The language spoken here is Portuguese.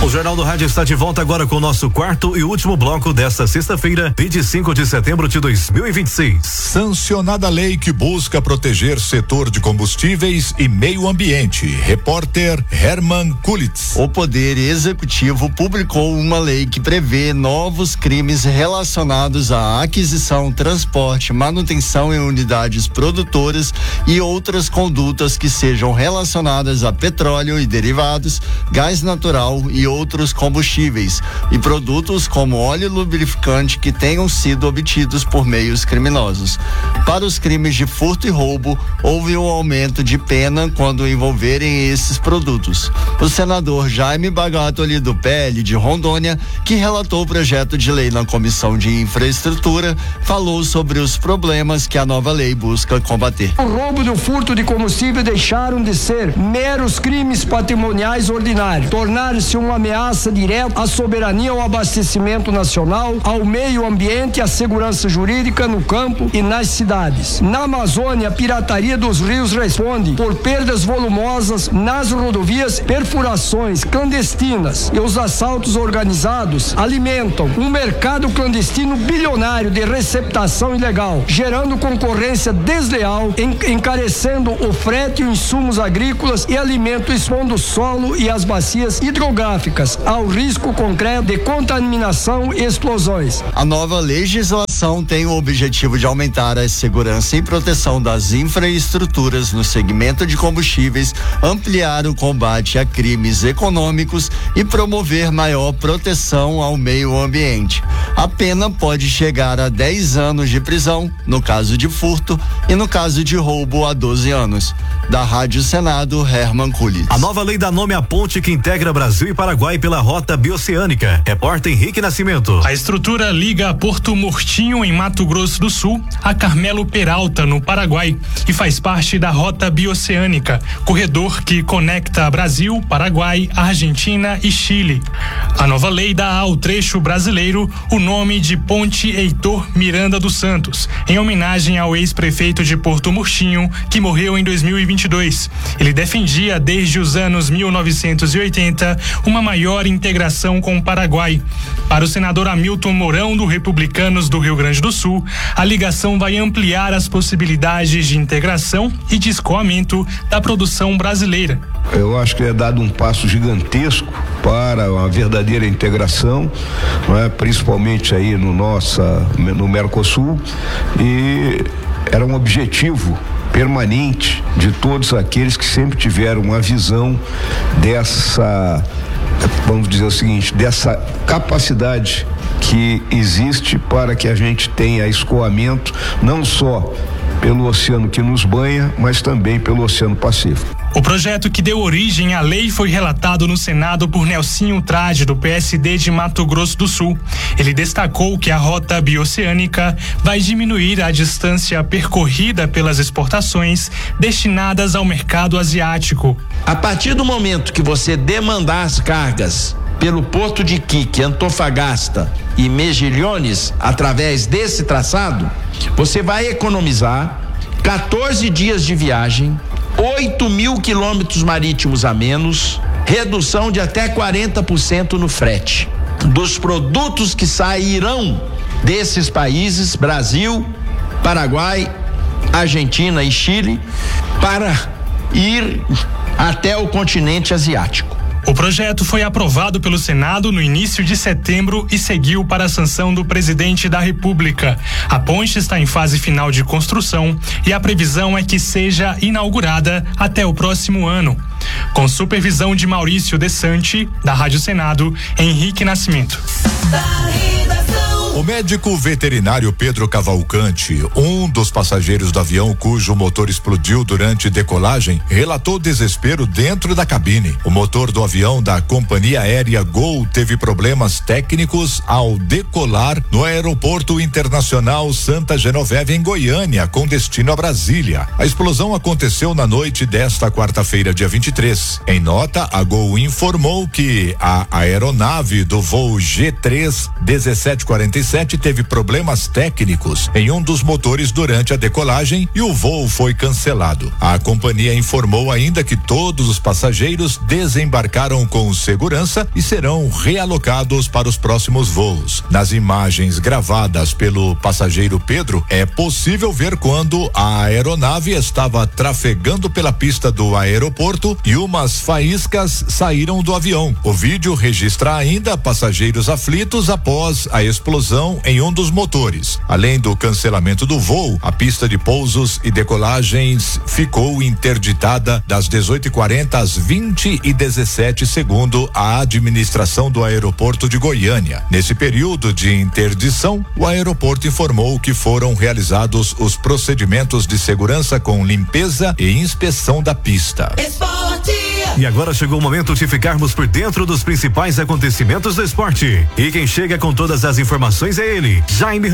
O Jornal do Rádio está de volta agora com o nosso quarto e último bloco desta sexta-feira, 25 de setembro de 2026. Sancionada lei que busca proteger setor de combustíveis e meio ambiente. Repórter Herman Kulitz. O Poder Executivo publicou uma lei que prevê novos crimes relacionados à aquisição, transporte, manutenção em unidades produtoras e outras condutas que sejam relacionadas a petróleo e derivados, gás natural e outros combustíveis e produtos como óleo lubrificante que tenham sido obtidos por meios criminosos. Para os crimes de furto e roubo, houve um aumento de pena quando envolverem esses produtos. O senador Jaime Bagatoli, do PL de Rondônia, que relatou o projeto de lei na Comissão de Infraestrutura, falou sobre os problemas que a nova lei busca combater. O roubo e o furto de combustível deixaram de ser meros crimes patrimoniais ordinários, tornaram-se uma ameaça direta à soberania, ao abastecimento nacional, ao meio ambiente e à segurança jurídica no campo e nas cidades. Na Amazônia, a pirataria dos rios responde por perdas volumosas nas rodovias, perfurações clandestinas e os assaltos organizados alimentam um mercado clandestino bilionário de receptação ilegal, gerando concorrência desleal, encarecendo o frete e insumos agrícolas e alimento, expondo o solo e as bacias hidrográficas ao risco concreto de contaminação e explosões. A nova legislação tem o objetivo de aumentar a segurança e proteção das infraestruturas no segmento de combustíveis, ampliar o combate a crimes econômicos e promover maior proteção ao meio ambiente. A pena pode chegar a 10 anos de prisão, no caso de furto, e no caso de roubo a 12 anos. Da Rádio Senado, Herman Kulitz. A nova lei dá nome à ponte que integra Brasil e Paraguai pela rota bioceânica. Repórter Henrique Nascimento. A estrutura liga Porto Murtinho, em Mato Grosso do Sul, a Carmelo Peralta, no Paraguai, e faz parte da rota bioceânica, corredor que conecta Brasil, Paraguai, Argentina e Chile. A nova lei dá ao trecho brasileiro o nome de Ponte Heitor Miranda dos Santos, em homenagem ao ex-prefeito de Porto Murtinho, que morreu em 2022. Ele defendia desde os anos 1980 uma maior integração com o Paraguai. Para o senador Hamilton Mourão, do Republicanos do Rio Grande do Sul, a ligação vai ampliar as possibilidades de integração e de escoamento da produção brasileira. Eu acho que é dado um passo gigantesco para uma verdadeira integração, não é? Principalmente aí no Mercosul, e era um objetivo permanente de todos aqueles que sempre tiveram uma visão dessa, vamos dizer o seguinte, dessa capacidade que existe para que a gente tenha escoamento não só pelo oceano que nos banha, mas também pelo Oceano Pacífico. O projeto que deu origem à lei foi relatado no Senado por Nelsinho Trade, do PSD de Mato Grosso do Sul. Ele destacou que a rota bioceânica vai diminuir a distância percorrida pelas exportações destinadas ao mercado asiático. A partir do momento que você demandar as cargas pelo Porto de Iquique, Antofagasta e Mejillones, através desse traçado, você vai economizar 14 dias de viagem, 8.000 quilômetros marítimos a menos, redução de até 40% no frete. Dos produtos que sairão desses países, Brasil, Paraguai, Argentina e Chile, para ir até o continente asiático. O projeto foi aprovado pelo Senado no início de setembro e seguiu para a sanção do presidente da República. A ponte está em fase final de construção e a previsão é que seja inaugurada até o próximo ano. Com supervisão de Maurício Desante, da Rádio Senado, Henrique Nascimento. O médico veterinário Pedro Cavalcante, um dos passageiros do avião cujo motor explodiu durante decolagem, relatou desespero dentro da cabine. O motor do avião da companhia aérea Gol teve problemas técnicos ao decolar no Aeroporto Internacional Santa Genoveva, em Goiânia, com destino a Brasília. A explosão aconteceu na noite desta quarta-feira, dia 23. Em nota, a Gol informou que a aeronave do voo G3 1745 737 teve problemas técnicos em um dos motores durante a decolagem e o voo foi cancelado. A companhia informou ainda que todos os passageiros desembarcaram com segurança e serão realocados para os próximos voos. Nas imagens gravadas pelo passageiro Pedro, é possível ver quando a aeronave estava trafegando pela pista do aeroporto e umas faíscas saíram do avião. O vídeo registra ainda passageiros aflitos após a explosão em um dos motores. Além do cancelamento do voo, a pista de pousos e decolagens ficou interditada das 18h40 às 20h17, segundo a administração do aeroporto de Goiânia. Nesse período de interdição, o aeroporto informou que foram realizados os procedimentos de segurança com limpeza e inspeção da pista. E agora chegou o momento de ficarmos por dentro dos principais acontecimentos do esporte. E quem chega com todas as informações é ele, Jaime